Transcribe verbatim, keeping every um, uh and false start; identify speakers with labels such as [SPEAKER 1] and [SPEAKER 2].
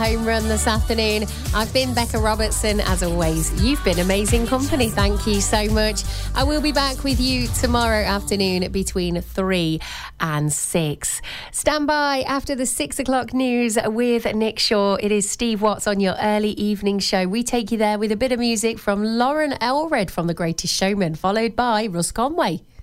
[SPEAKER 1] Home run this afternoon. I've been Becca Robertson. As always, you've been amazing company. Thank you so much. I will be back with you tomorrow afternoon between three and six. Stand by after the six o'clock news with Nick Shaw. It is Steve Watts on your early evening show. We take you there with a bit of music from Lauren Elred from The Greatest Showman, followed by Russ Conway.